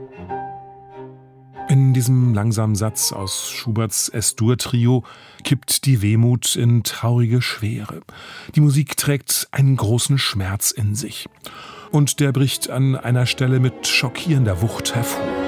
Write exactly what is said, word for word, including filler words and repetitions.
In diesem langsamen Satz aus Schuberts Es-Dur-Trio kippt die Wehmut in traurige Schwere. Die Musik trägt einen großen Schmerz in sich. Und der bricht an einer Stelle mit schockierender Wucht hervor.